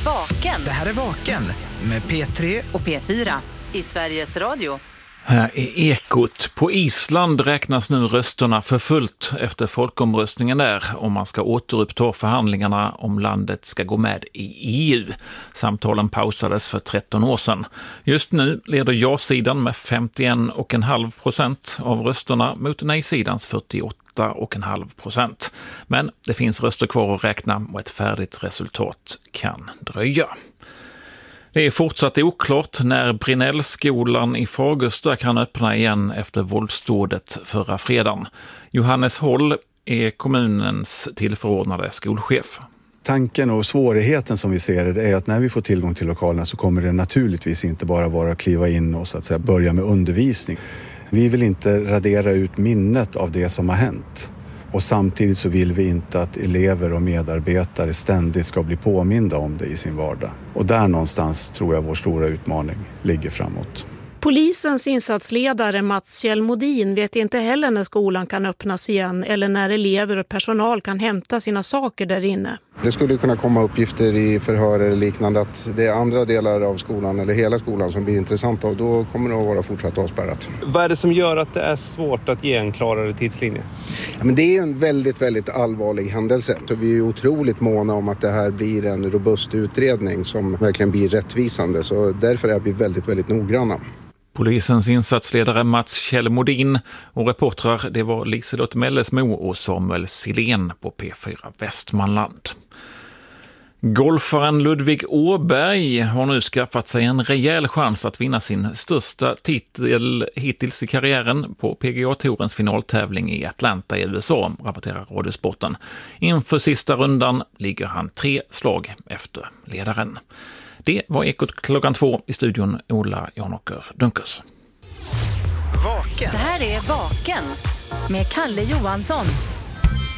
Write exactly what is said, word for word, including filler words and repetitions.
Vaken. Det här är Vaken med P tre och P fyra i Sveriges Radio. Här är Ekot. På Island räknas nu rösterna för fullt efter folkomröstningen där om man ska återuppta förhandlingarna om landet ska gå med i E U. Samtalen pausades för tretton år sedan. Just nu leder ja-sidan med femtioen komma fem procent av rösterna mot nej-sidans fyrtioåtta komma fem procent. Men det finns röster kvar att räkna och ett färdigt resultat kan dröja. Det är fortsatt oklart när Brinnellskolan i Fagersta kan öppna igen efter våldsdådet förra fredagen. Johannes Håll är kommunens tillförordnade skolchef. Tanken och svårigheten som vi ser det är att när vi får tillgång till lokalerna så kommer det naturligtvis inte bara vara att kliva in och så att säga börja med undervisning. Vi vill inte radera ut minnet av det som har hänt. Och samtidigt så vill vi inte att elever och medarbetare ständigt ska bli påminda om det i sin vardag. Och där någonstans tror jag vår stora utmaning ligger framåt. Polisens insatsledare Mats Kjellmodin vet inte heller när skolan kan öppnas igen eller när elever och personal kan hämta sina saker där inne. Det skulle kunna komma uppgifter i förhör eller liknande att det är andra delar av skolan eller hela skolan som blir intressanta och då kommer det att vara fortsatt avspärrat. Vad är det som gör att det är svårt att ge en klarare tidslinje? Ja, men det är en väldigt, väldigt allvarlig händelse. Så vi är otroligt måna om att det här blir en robust utredning som verkligen blir rättvisande. Så därför är vi väldigt, väldigt noggranna. Polisens insatsledare Mats Kjellmodin och reportrar det var Liselott Mellesmo och Samuel Silén på P fyra Västmanland. Golfaren Ludvig Åberg har nu skaffat sig en rejäl chans att vinna sin största titel hittills i karriären på P G A-tourens finaltävling i Atlanta i U S A, rapporterar Radiosporten. Inför sista rundan ligger han tre slag efter ledaren. Det var Ekot klockan två i studion Ola Janåker Dunkers. Vaken. Det här är Vaken med Kalle Johansson.